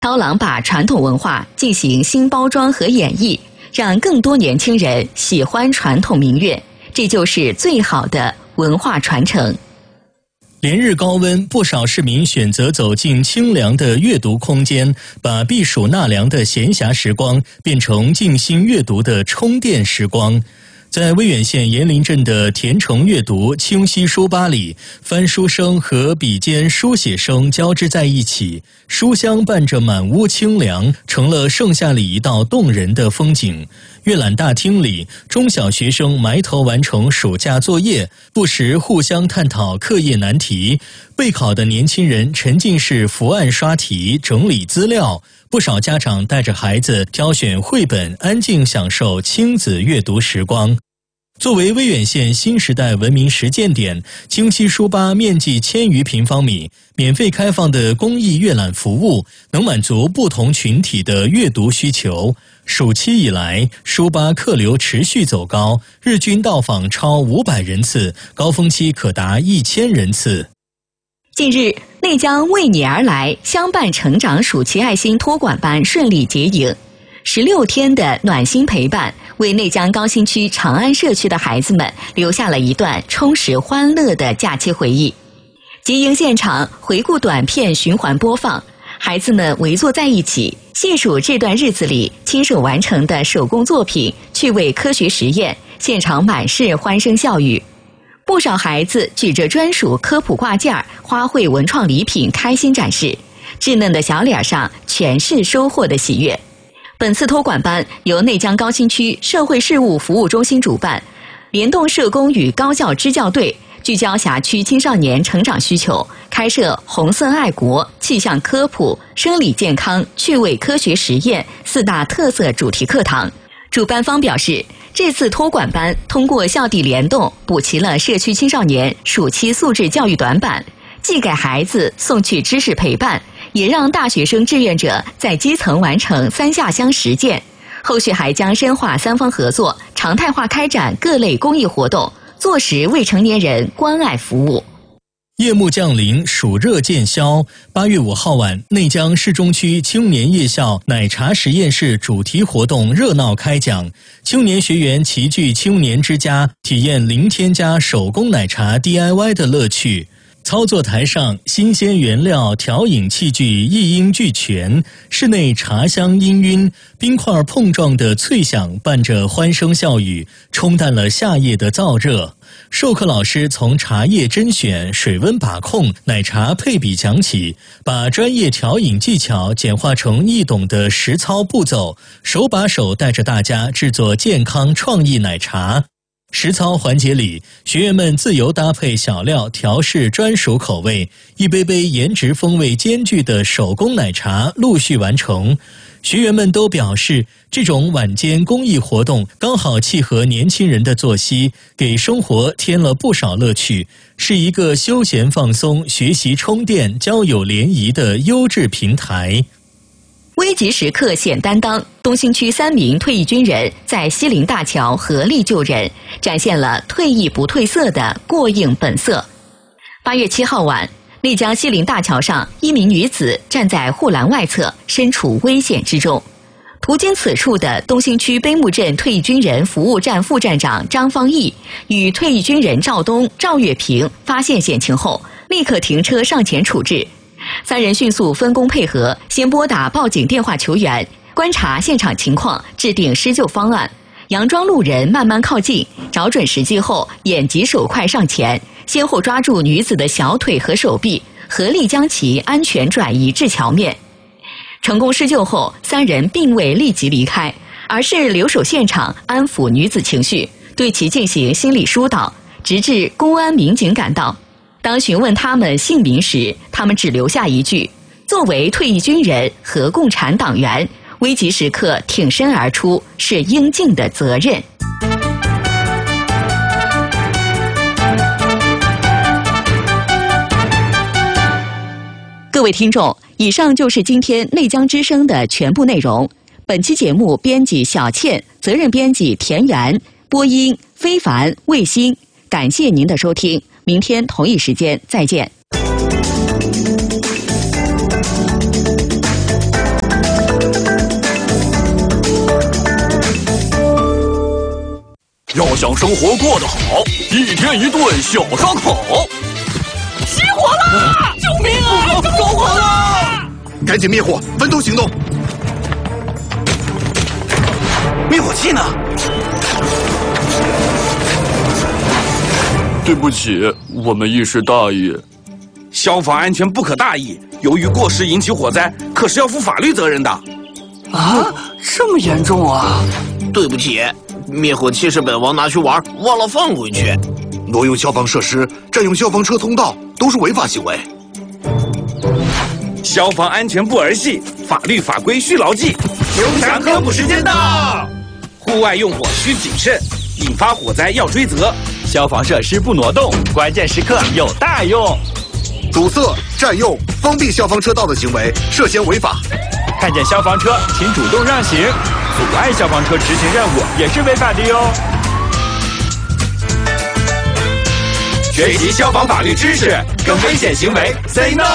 刀郎把传统文化进行新包装和演绎，让更多年轻人喜欢传统民乐，这就是最好的文化传承。 连日高温，不少市民选择走进清凉的阅读空间，把避暑纳凉的闲暇时光变成静心阅读的充电时光。在威远县岩林镇的田城阅读清溪书吧里，翻书声和笔尖书写声交织在一起，书香伴着满屋清凉，成了盛夏里一道动人的风景。阅览大厅里，中小学生埋头完成暑假作业，不时互相探讨课业难题。备考的年轻人沉浸式伏案刷题、整理资料。不少家长带着孩子挑选绘本，安静享受亲子阅读时光。作为威远县新时代文明实践点，清溪书吧面积1000余平方米，免费开放的公益阅览服务，能满足不同群体的阅读需求。暑期以来，书吧客流持续走高，日均到访超500人次，高峰期可达1000人次。 近日，内江为你而来相伴成长暑期爱心托管班顺利结营，16天的暖心陪伴，为内江高新区长安社区的孩子们留下了一段充实欢乐的假期回忆。结营现场回顾短片循环播放，孩子们围坐在一起，细数这段日子里亲手完成的手工作品、趣味科学实验，现场满是欢声笑语。不少孩子举着专属科普挂件、花卉文创礼品开心展示，稚嫩的小脸上全是收获的喜悦。本次托管班由内江高新区社会事务服务中心主办，联动社工与高教支教队，聚焦辖区青少年成长需求，开设红色爱国、气象科普、生理健康、趣味科学实验4大特色主题课堂。主办方表示，这次托管班通过校地联动，补齐了社区青少年暑期素质教育短板，既给孩子送去知识陪伴，也让大学生志愿者在基层完成3下乡实践。后续还将深化3方合作，常态化开展各类公益活动，做实未成年人关爱服务。 夜幕降临，暑热渐消。8月5号晚，内江市中区青年夜校奶茶实验室主题活动热闹开讲，青年学员齐聚青年之家，体验零添加手工奶茶 DIY 的乐趣。操作台上，新鲜原料、调饮器具一应俱全，室内茶香氤氲，冰块碰撞的脆响伴着欢声笑语，冲淡了夏夜的燥热。授课老师从茶叶甄选、水温把控、奶茶配比讲起，把专业调饮技巧简化成易懂的实操步骤，手把手带着大家制作健康创意奶茶。实操环节里，学员们自由搭配小料调试专属口味，一杯杯颜值风味兼具的手工奶茶陆续完成。学员们都表示，这种晚间公益活动刚好契合年轻人的作息，给生活添了不少乐趣，是一个休闲放松、学习充电、交友联谊的优质平台。 危急时刻显担当，东兴区3名退役军人在西陵大桥合力救人，展现了退役不褪色的过硬本色。8月7号晚，内江西陵大桥上，一名女子站在护栏外侧，身处危险之中。途经此处的东兴区碑木镇退役军人服务站副站长张方毅与退役军人赵东、赵月平发现险情后，立刻停车上前处置。3人迅速分工配合，先拨打报警电话求援，观察现场情况，制定施救方案。佯装路人慢慢靠近，找准时机后，眼疾手快上前，先后抓住女子的小腿和手臂，合力将其安全转移至桥面。成功施救后，3人并未立即离开，而是留守现场安抚女子情绪，对其进行心理疏导，直至公安民警赶到。当询问他们姓名时，他们只留下一句：作为退役军人和共产党员，危急时刻挺身而出是应尽的责任。各位听众，以上就是今天内江之声的全部内容。本期节目编辑小倩，责任编辑田园，播音非凡、卫星。感谢您的收听，明天同一时间再见。 想生活过得好，一天一顿小烧烤。 起火了！救命啊！着火了！ 赶紧灭火，分头行动。 灭火器呢？对不起，我们一时大意。 消防安全不可大意，由于过失引起火灾，可是要负法律责任的。 啊，这么严重啊！ 对不起，灭火器是本王拿去玩，忘了放回去。 挪用消防设施、占用消防车通道都是违法行为。 消防安全不儿戏，法律法规需牢记。 休闲科普时间到。 户外用火需谨慎，引发火灾要追责。 消防设施不挪动，关键时刻有大用。 阻塞、占用、封闭消防车道的行为涉嫌违法。 看见消防车，请主动让行。阻碍消防车执行任务也是违法的哟。学习消防法律知识，跟危险行为 say no。